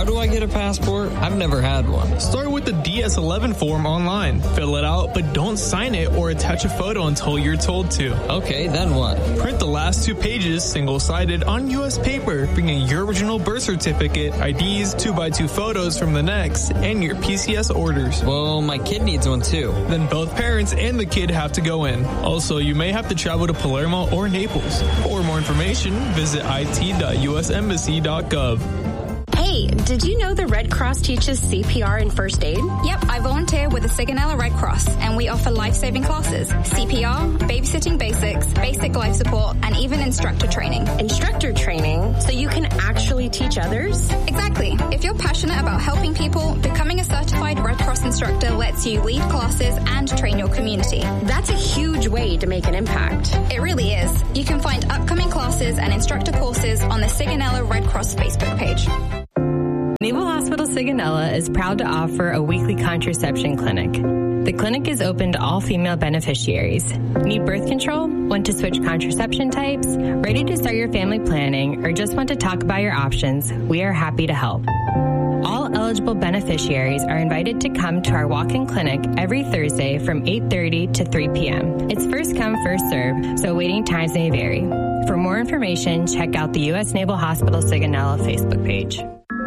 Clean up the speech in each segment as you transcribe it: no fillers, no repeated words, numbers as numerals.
do I get a passport? I've never had one. Start with the DS11 form online. Fill it out, but don't sign it or attach a photo until you're told to. Okay, then what? Print the last 2 pages single-sided on U.S. paper, bringing your original birth certificate, IDs, 2x2 photos from the next, and your PCS orders. Well, my kid needs one too. Then both parents and the kid have to go in. Also, you may have to travel to Palermo or Naples. For more information, visit it.usembassy.gov. Hey, did you know the Red Cross teaches CPR and first aid? Yep, I volunteer with the Sigonella Red Cross, and we offer life-saving classes, CPR, babysitting basics, basic life support, and even instructor training. Instructor training? So you can actually teach others? Exactly. If you're passionate about helping people, becoming a certified Red Cross instructor lets you lead classes and train your community. That's a huge way to make an impact. It really is. You can find upcoming classes and instructor courses on the Sigonella Red Cross Facebook page. Naval Hospital Sigonella is proud to offer a weekly contraception clinic. The clinic is open to all female beneficiaries. Need birth control? Want to switch contraception types? Ready to start your family planning? Or just want to talk about your options? We are happy to help. All eligible beneficiaries are invited to come to our walk-in clinic every Thursday from 8:30 to 3 p.m. It's first come, first serve, so waiting times may vary. For more information, check out the U.S. Naval Hospital Sigonella Facebook page.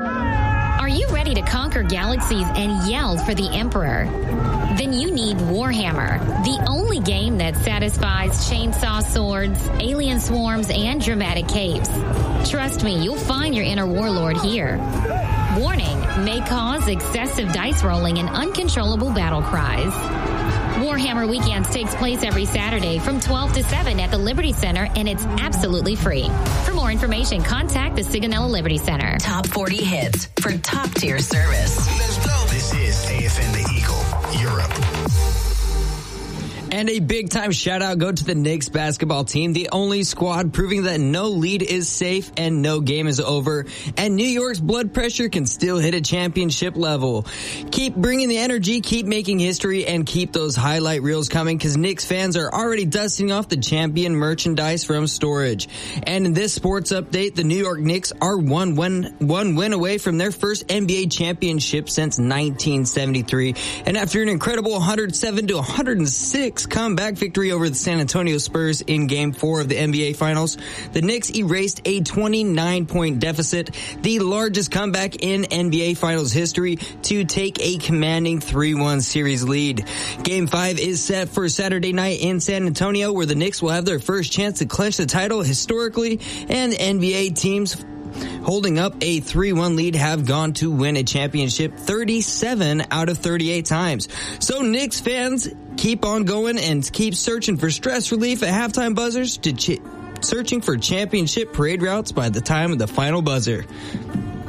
Are you ready to conquer galaxies and yell for the Emperor? Then you need Warhammer, the only game that satisfies chainsaw swords, alien swarms, and dramatic capes. Trust me, you'll find your inner warlord here. Warning, may cause excessive dice rolling and uncontrollable battle cries. Warhammer Weekends takes place every Saturday from 12 to 7 at the Liberty Center, and it's absolutely free. For more information, contact the Sigonella Liberty Center. Top 40 hits for top-tier service. Let's go. This is AFN The Eagle, Europe. And a big-time shout-out go to the Knicks basketball team, the only squad proving that no lead is safe and no game is over, and New York's blood pressure can still hit a championship level. Keep bringing the energy, keep making history, and keep those highlight reels coming, because Knicks fans are already dusting off the champion merchandise from storage. And in this sports update, the New York Knicks are one win away from their first NBA championship since 1973. And after an incredible 107-106 comeback victory over the San Antonio Spurs in Game 4 of the NBA Finals, the Knicks erased a 29-point deficit, the largest comeback in NBA Finals history, to take a commanding 3-1 series lead. Game 5 is set for Saturday night in San Antonio, where the Knicks will have their first chance to clinch the title historically, and NBA teams holding up a 3-1 lead have gone to win a championship 37 out of 38 times. So Knicks fans, keep on going and keep searching for stress relief at halftime buzzers to searching for championship parade routes by the time of the final buzzer.